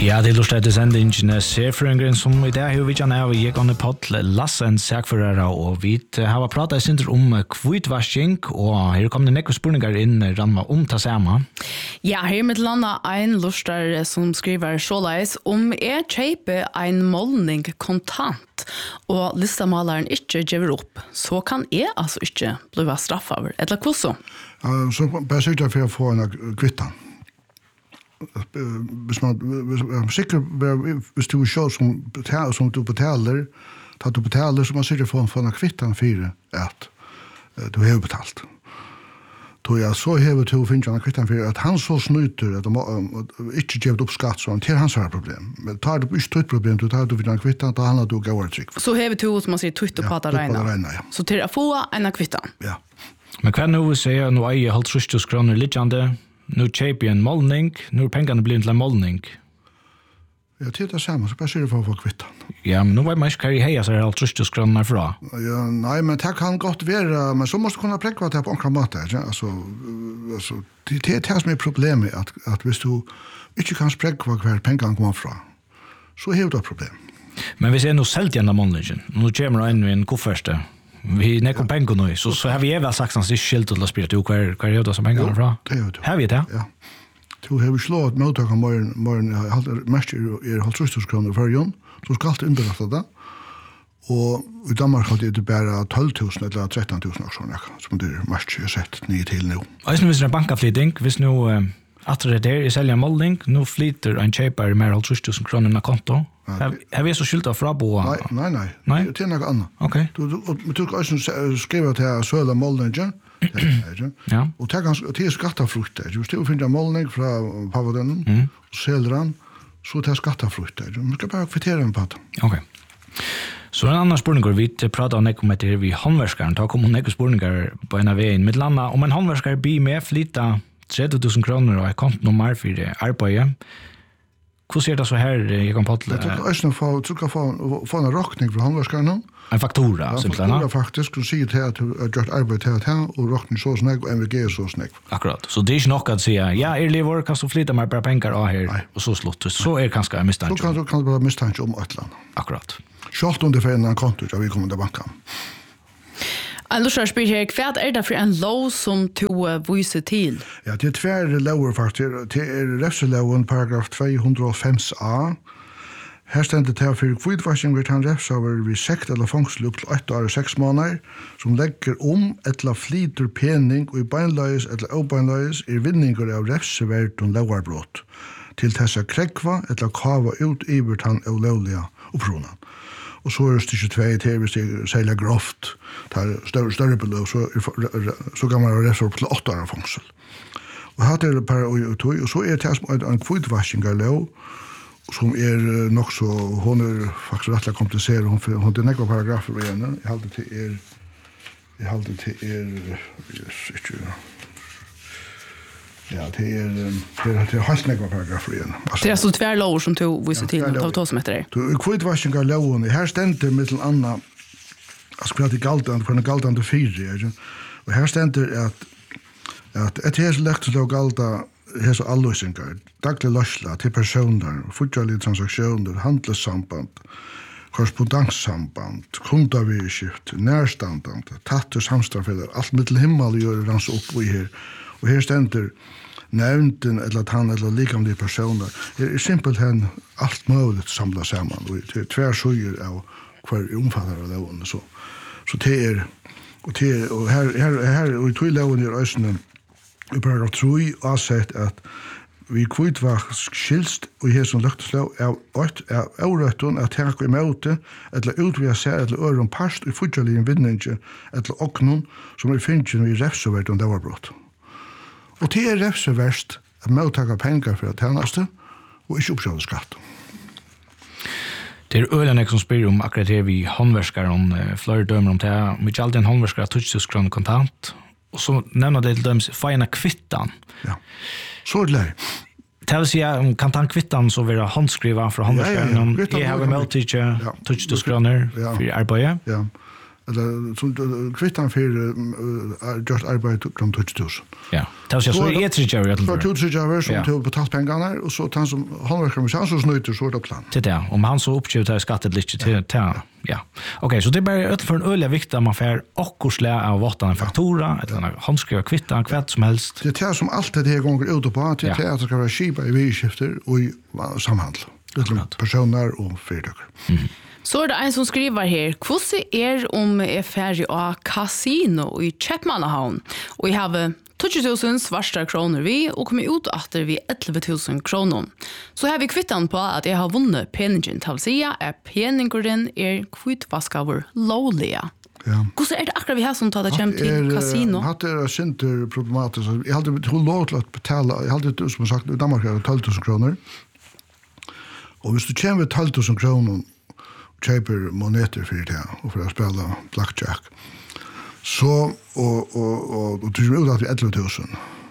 Ja, det lustar til sendingen Serfrøngren som I dag har vi kjenne av gikk an podd Lassen Sækførere, og vi har pratet sinter om kvitvasking, og her kommer det nekke spurningar inn Ranma om det samme. Ja, her med landa en lustar som skriver såleis om kjøper en målning kontant, og listamaleren ikke gjør opp, så kan altså ikke bli straff over, eller hva så? Så bare sikkert for å få en kvittan. Hvis du kör som du betalar, tar du betalar så man sitter för en kvittan för att du har betalt. Då jag så har du finns en kvittan för att han så snyter att inte ger upp skatt så till hans problem. Men tar du inte ett problem då tar du vid en kvittan då handlar du går trick. Så har du som man säger tutt och prata regna. Så till att få en kvittan. Ja. Men kan nu säga nu är halt 30 kronor liggande. Nu köper en målning, nu pengarna blir till en målning. Ja, det är samma, så bara ser det för att få kvittan. Ja, men nu var man inte heja så här 30 kronor fra. Ja, nej, men det kan gott vara, men så måste kunna präkva det på en kramat. Ja? Alltså, det är det som är problemet, att hvis du inte kan präkva hver pengarna kommer fra, så har du ett problem. Men hvis nu säljt den målningen, nu kommer en i en kofferste, vi nekker penger nå, så har vi även sagt att det är skilt till att spela till hver är det som pengarna fra? Det är det. Har vi det? Ja. Du har vi slået mottaka morgen mest 30 kronor för jon, så skal alt underrätta det. Og I Danmark har det bara 12 000 eller 13 000 också, som det är mest jag sett 9 till nu. Och hvis det är bankaflytting, hvis nu att det är sälja målning, nu flyter en köpare med 30 000 kronor på konto. Har vi så skylta fra bo? Nej. Det är något annat. Okej. Du kan också skriva till söla målningen. Ja. Och det är skattefrukt. Du måste finna en målning från pavoden och säljer den, så det är skattefrukt. Du ska bara kvittera den på det. Okej. Så en annan spurningar, vi pratar om om det vi handverskaren, då kommer några spurningar på en av vägen med landa. Om en handverskare blir med flytta 30 000 kronor och kontnummer för det arbetet. Hur ser det så här jag kan podla? Jag tycker få en räkning från handverskaren. En faktura, simpelthen. En faktura faktisk, du sier til at du har gjort arbeid til her, og råkning så snakk, og MVG så snakk. Akkurat. Så det er ikke nok at säga, ja, lever, kan du flytta meg bare penger av her, og så slutt. Så kanskje en mistanke. Så kan du bare mistanke om et eller annet. Akkurat. Sjalt om det for en konto av vi kommer til banken. Lustar spyr her, hva det for en lov som du viser til? Ja, det tver lover faktisk. Det refseloven paragraf 205a. Her stendet det for kvitvaskning vil han refs over vi sekt eller fangsel opp til 8 år og 6 måneder, som legger eller flyter pening og I beinløys eller obeinløys vinninger av refseverd og lovarbrott til tessa krekva eller kava ut ibert han ulovliga oppronan. Og så det ikke 2 til hvis det særlig grovt, større beløp, så kan man refs opp til 8 år og fangsel. Og her det og så det en kvitvaskning av lov, som nog så, hon faktisk rettelig komplicerad, hon det nekva paragrafer på henne, jeg halte til det er helt nekva paragrafer igjen. Det er så tver lover som du viser til, av to som heter det. Du, kvitvaskning av loven, her stender mittel anna, jeg skal prate galdan, for en galdan til 4, og her stender at et her lekt til å galda hesa alløysingar, daglig løsla til personer, futjarlige transaksjoner, handelssamband, korrespondanssamband, kundavirskift, nærstandand, tatter samstraffeller, alt mittel himmel gjør rans opp i her. Og her stender nevnden eller tann eller likamlige personer. Det er simpelthen alt mulig samla saman, og det er tver suger av hver omfattar av loven. Så det og her, og I tog loven i røysene, I paragraf 3 avsett at vi kvitvask skilst og her som løkteslov er avrettun at her I møte eller utvida seg eller øren parst I futjarlige vinninge eller oknun som finnkjen vi refseverd og levarbrott. Og det refseverst at møttaka pengar for at tjeneste og ikke oppsjående skatt. Det øyne som spyr om akkurat her vi håndverskar om flere dømer om det. Mykje alltid en håndverskar 1000 kroner kontant. Och så nämner det till dem fina kvittan. Ja. Så det. Det vill säga kan ta kvittan så vill handskriva för handskriva. Jag har med till 2000 kronor för arbete. Ja. eller som kvittan för just arbete kring 20.000. Ja. Det så är det ju rätt. För 2-3 som till betalt pengarna och så tar som handverkar med så snöter så det plan. Det där om han så uppgivet har skattat lite till ja. Okej, så det är bara för en öliga vikt att man får akkurslä av våtan faktura eller handskriva kvittan kvart som helst. Det är som allt det här gånger ut på till att det ska vara skipa i vidskifter och i samhandel. Personer och företag. Så är det en som skriver här, hvordan om jag färdig av kasino i Kjepmannahavn och jag har 20.000 svarta kronor vi och kommer ut efter vi 11.000 kronor. Så har vi kvittan på att jag har vunnit penningen till att säga att penningen kvitvaskavur lovliga. Ja. Hvordan det akkurat vi har som tar det kjem til kasino? Det inte problematiskt. Jag hade lov till att betala, jag hade som sagt i Danmark 12.000 kronor. Och hvis du kommer 12.000 kronor köper moneter för det och för att spela blackjack. Så och du kommer ut att 11.000.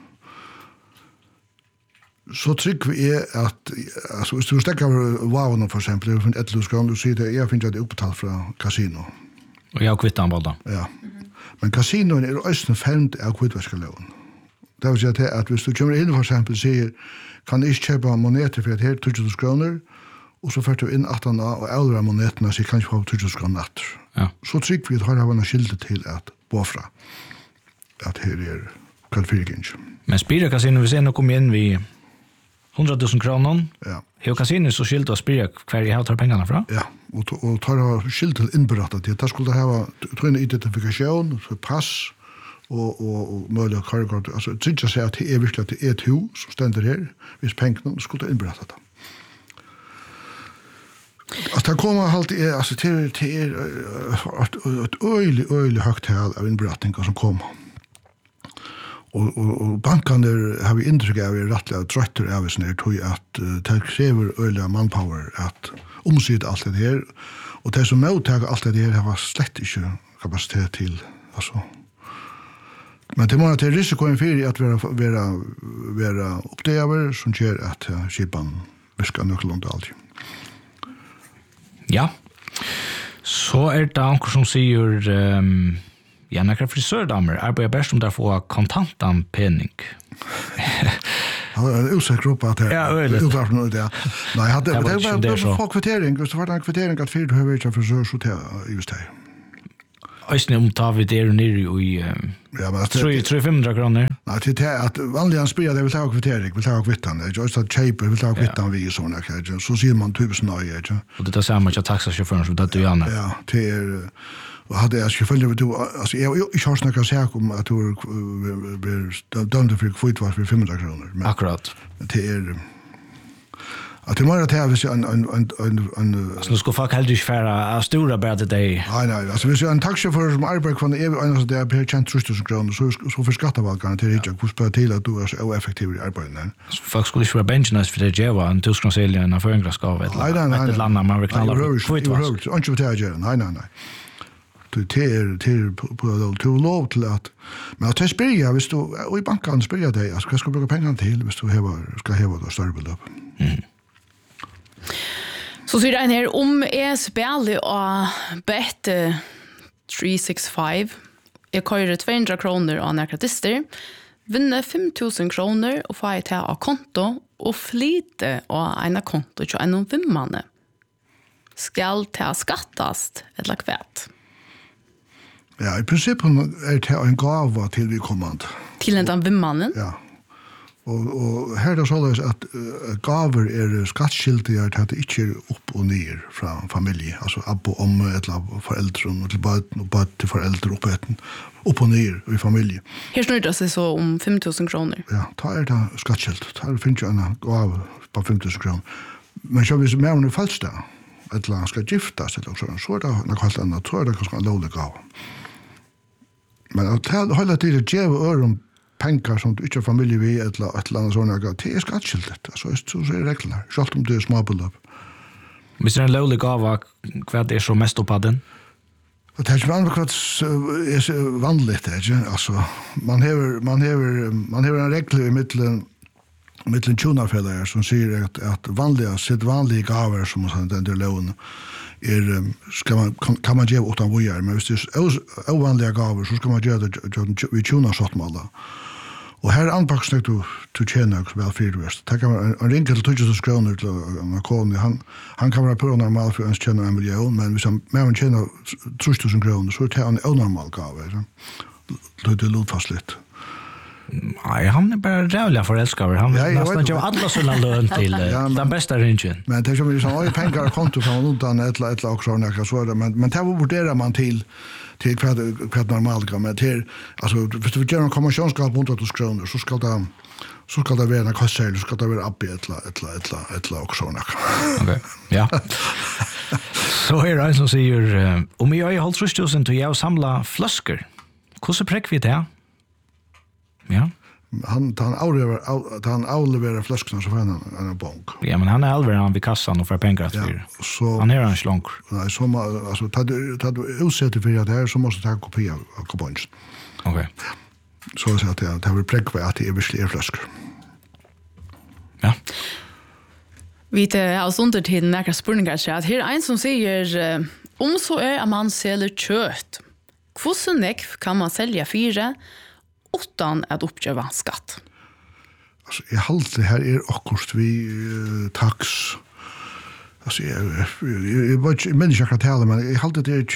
Så tycker vi att alltså hvis du stäcker wow för exempel för 11.000 kronor så det jag finner det uppbetalt från kasino. Och jag kvittar bara. Ja. Men kasino är östen fämt av kvittvaskalån. Det vill säga att hvis du kommer in för exempel säger kan jag köpa moneter för att här 20.000 kronor och så får du in 18 och äldre moneterna så kan jag få 20.000 kronor. Ja. Så tycker vi att har en skilt till att bofra att här är kalfyrking. Men Spira Casino vi ser nog kom in vid 100.000 kronor. Ja. Hur Casino så skilt att Spira kvar jag tar pengarna från. Ja, och tar skilt till inberättat det. Där skulle det ha en identifikation för pass och möjliga kargård. Alltså tycker jag säga att det är verkligen att det är ett hus som ständer här. Vis pengarna skulle det inberättat det. Alltså det kommer alltid alltså till ett öjligt högt tal av inberättningar som kommer. Och bankerna har vi intryck av är rättliga trötter av oss när tog att det kräver öjliga manpower att omsida allt det här. Och det som mottager allt det här har slett inte kapacitet till. Alltså. Men det måste till risken för att vara uppdäver som gör att skipan viskar nöklund alltid. Ja. Så är det anker som säger ja, några frisördamer arbetar bäst om där får kontantan penning. Ja, det är osäker på att det är utarp nu det. Nej, det var för kvittering, så var det en kvittering att fyrt behöver inte frisör så till just det. Ösnen om tar vi det ner i ja, men 300 kronor. Nej, det är att vanligen spelar det vill ta kvittering, vill ta kvittan. Just att köpa vill ta kvittan vi såna kanske. Så ser man typiskt nöje, ja. Och det är samma att taxichauffören så det du gärna. Ja, det är och hade jag skulle följa du alltså jag har snackat så här om att du blir dömd för kvittvars för 500 kronor. Men akkurat. Det är att det måste ha visst en så ska folk helt inte färra stora bättre dig. Nej, alltså visst en taxichaufför som arbetar från en där per tjänst 3000 kronor så för skattevalkan till inte hur spår till att du är så effektiv i arbetet. Så folk skulle ju vara benchnas för det Java en 1000 kronor sälja en förändraskav ett landa man vill kalla kvitvars. Inte vet jag. Nej. Till lov till att men att det spelar visst du och i banken spelar det jag ska bruka pengar till visst du ska häva det större belopp. Så ser det här om spelar och bet 365 jag kör 200 kronor av några tester vinner 5.000 kronor och får ett av konto och flyte och en konto till en vimmande skall ta skattast eller kvärt. Ja, i princip är det en gåva till vi kommande. Till en vimmannen? Ja. Och här är det så att gåvor är skattskyldiga att det inte är upp och ner från familj. Alltså abbo om eller föräldrar och till barn till föräldrar upp och ner i familj. Här snurrar det sig så om 5.000 kronor. Ja, ta är det skattskyldigt. Här finns ju en gåva på 5.000 kronor. Men så hvis man är falskt där. Eller han ska giftas eller så är det något helt annat. Så är det kanske en lovlig gåva. Men att hålla till att ge öron pengar som du inte har familj vid eller ett eller annat sådana, det är skattskyldigt. Så är det reglerna. Självt om det är småbelopp. Hvis det är en lovlig gåva, vad är så mest upp av den? Det är inte vanligt. Alltså, man har en regel i mittlen tjonafällare som säger att vanliga gåvor som den där lån kan man ge utan vojar, men hvis det är ovanliga gaver så ska man göra det vid tjuna sottmalla. Och här anpassar du tjäna väl fyrvärst. Det kan man en ring till 2000 kronor till en kon han kan vara på normal för en tjäna 1 miljon, men hvis han mer än tjäna 3000 kronor så är det en onormal gave. Det låter fast lite. Nej, han är bara rävliga förälskare. Han nästan gör alla sådana lön till den bästa ringen. Men det är som oj pengar och konto från undan ett också några så där, men det värderar man till kvart normalt men till alltså hvis du gör en kommissionsskap på 2000 kronor så ska det vara en kostnad, så ska det vara upp ett också några. Okej. Ja. Så är det som säger om jag har hållit 3000 till jag samla flaskor. Hur så präck vi det? Ja. Han avleverar flaskorna så får han en bank. Ja, men han är alver vid kassan och får pengar att fyra. Så han är en slonk. Nej, så alltså tar du utsätter för det här så måste ta en kopia av kupongen. Okej. Så att det vill präkva att det är visst flaskor. Ja. Vi har under till några spurningar så att här en som säger om så är att man säljer kött. Hur så kan man sälja 4 utan att uppgöra skatt? Alltså jag håller det här är akkurat vi tax. Alltså jag men jag kan tala men jag håller det är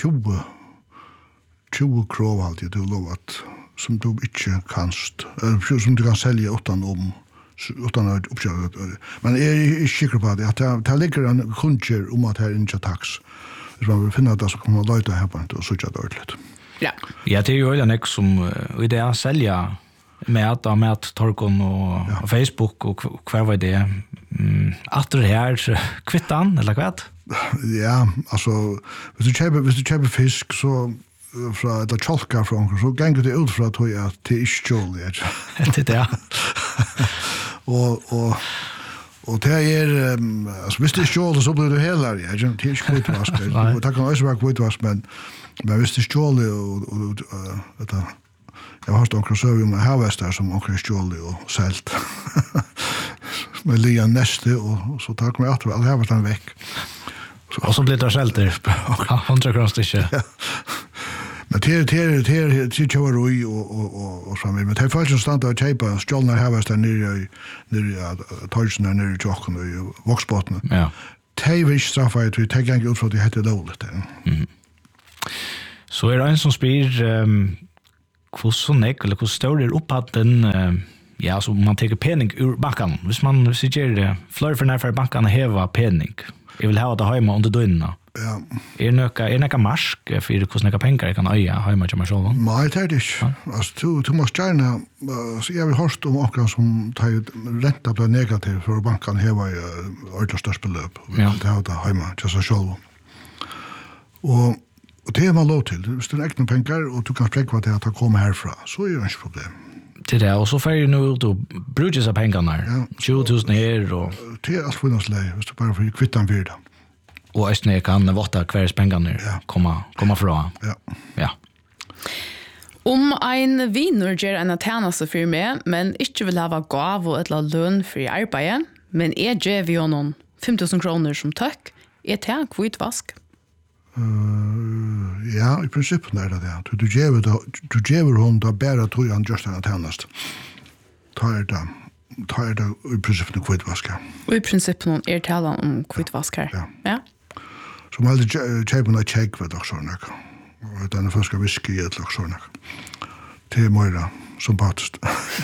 20 kronor alltid du lovat som du inte kanst som du kan sälja utan att uppgöra. Men jag är säker på att det ligger en kunskap om att det är inte tax. Så man vill finna det så kan man löjta här på det och söka det ordentligt. Ja. Ja, det är ju en ex som i det sälja med torkon och Facebook och kvar var det att det här kvittan eller vad? Ja, alltså hvis du köper fisk så från eller chalka från så går det ut från att det är stjålet. Det där. Och det är alltså visst det stjålet så blir det hela ja, det är skitvask. Och det kan också vara skitvask men visst det stjålet och detta jag har stått och så med havestar som också stjålet och sält. Med lian näste och så tar man att alla havestar väck. Och så blir det sälter 100 kronor stycke. Men det tjoroi och så men det får ju stanna och köpa stjålna havestar nere torsen nere i Jocken och Voxbotten. Ja. Det vill straffa att vi tar inte ut för att det heter dåligt. Så är det en som spyr hur så nek eller hur stor är upphatten ja, så man tar penning ur banken. Hvis man sitter det flör för när banken häva penning. Jag vill ha det hemma under dynna. Ja. Är några marsk för hur några pengar jag kan öja hemma till mig själv? Nej, det är det inte. Alltså, du måste gärna, så jag vill hörst om åkran som tar ränta blir negativ för banken häva i ordentligt störst belöp. Det har det hemma till sig själv. Och det är man lov till. Hvis du ägnar pengar och du kan spräcka det att komma härifrån, så är det inte problem. Till det, och så får ju nu ut och brukas av pengarna. Ja. 20 000 här och... Det är allt finnansläge, hvis du bara får kvittan vid det. Och östnä kan våta kvärs pengarna komma från. Ja. Om en vinner ger en tjänste för mig, men inte vill ha gav eller lön för arbete, men ger vi honom 5 000 kronor som tack, är det kvitvask? Ja, i princip är det. Du ger hon då bara tror jag just en tjänst. Tar det i princip en kvitvaska. Och i princip någon är talan om kvitvaskar. Ja. Som alltid köper en check för det såna. Och den första whisky eller såna. Det är mer sympatiskt.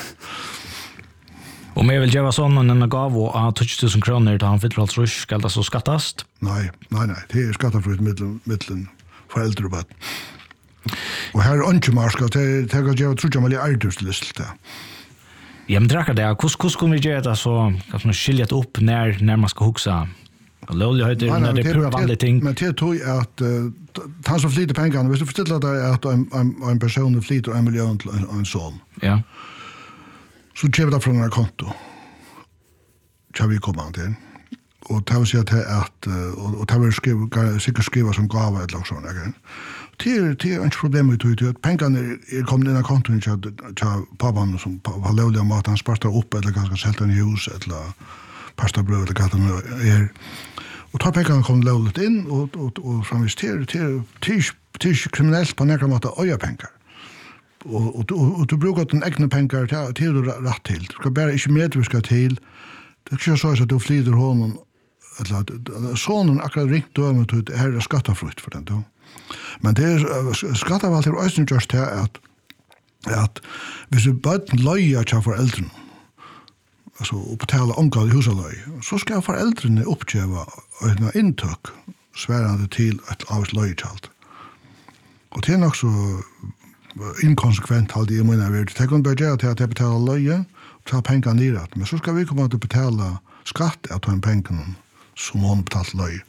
Om jag vill göra sån en gav och 20 000 kronor till han fyller alltså ska det så skattast? Nej, det är skattefritt mitten föräldrar och barn. Och här är inte marska, det kan jag tror jag mal i arbetslöshet där. Ja, men drakar det. Hur skulle vi göra det så att man skiljer upp när man ska huxa? Lovlighet när det är pura vanliga ting. Men det tror jag att han som flyter pengarna, hvis du förställer dig att en person flyter 1 miljon till en son. Ja. Så köper det från en konto. Kan vi komma till. Och det vill säga att och det vill säkert skriva som gåva eller så där. Det är inte problem med det. Pengarna är kommit in i konton till pappan som har lovliga mat han sparar upp eller ganska sälta en hus eller pasta bröd eller vad det är. Och tar pengarna kom lovligt in och framvis till kriminellt på några mått öja pengar. Och du brukar den egna pengar till du rätt till. Du ska bara inte medverka till. Det är så att du flyder honom eller sonen akkurat ringt då med att det här är skattefritt för den då. Men det är skattavalt är också just det att hvis du bara löja till föräldrarna alltså och betala omgång i husalöj så ska föräldrarna uppgöra ett intök svärande till ett avslöjtalt. Och det är också inkonsekvent hade jag menar vi det kan börja till att betala löje och ta pengar neråt men så ska vi komma att betala skatt att ta en pengar som hon betalt löje.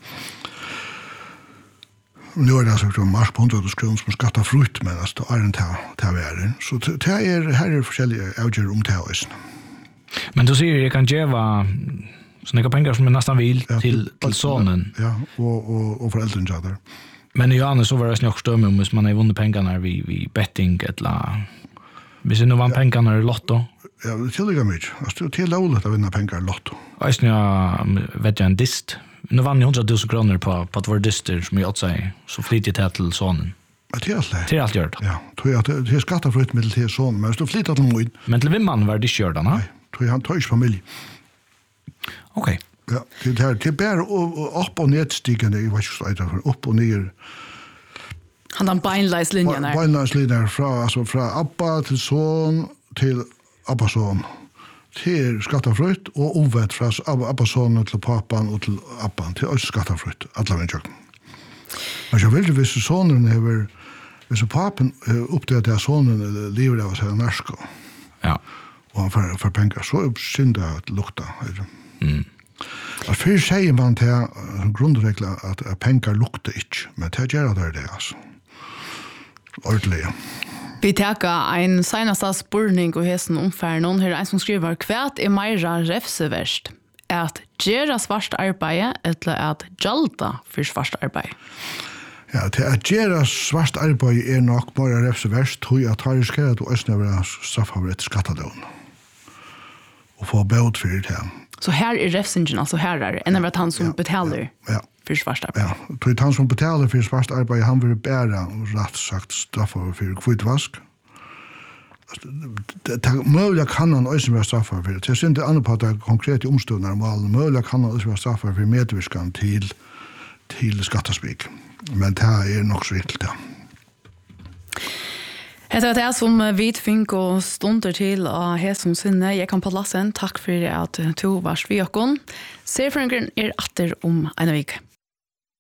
Nu är det alltså mars på 100 kronor som skattar frukt men alltså det är inte det värre. Så det är här är olika avgör om det här. Men du säger jag kan geva såna pengar som är nästan vill till sonen. Ja, och föräldrarna där. Men Johannes så var det snart stömme om man har vunnit pengarna vi betting eller hvis det nu vann pengarna i lotto. Ja, det tillgång mycket. Alltså det är lovligt att vinna pengar i lotto. Alltså jag vet jag en dist. Nu vann jag 100 000 kronor på att vara dister som jag åt sig så flitigt här till sonen. Det är allt det. Det är allt gjort. Ja, tror jag att det är skattefritt med till son, men så flitigt till någon. Men till vem man var det gjort då? Nej, tror jag han tar familj. Okej. Ja, det här det bär upp och ner stigande i vad ska jag upp och ner. Han har beinleislinjen där. Beinleislinjen från Abba till son till Abbas son. Till skattefritt och ovänt från Abbas son till pappan och till Abban till skattefritt alla vägen. Men jag vill ju vissa sonen över vissa pappan uppdaterat att sonen lever av sig narsko. Ja. Och han för pengar så uppsynda att lukta. Och för säger man till grundregler att pengar luktar inte, men det gör det alltså. Ordentligt. Vi tar en senaste spurning och hesten omfär någon här en som skriver kvärt är mera refseverst att göra svart arbete eller att jalta för svart arbete. Ja, det att göra svart arbete är nog bara refseverst tror jag tar riskerar att ösnävra straffavrätt skattalån. Och få bot för det här. Så här är refsingen alltså här är än att han som betalar. Ja. För svart arbete. Ja, tror han som betalar för svart arbete han vill bära rätt sagt straffar för kvitvask. Det möjliga kan han också vara straffar för. Det är inte annat på att konkret i omståndare mål möjliga kan han också vara straffar för medverkan till skattespik. Men det här är nog så riktigt. Det är det som vi fink och stunder till och här som sinne. Jag kan på lassen. Tack för att du var sviakon. Serfröngren är åter om en vecka.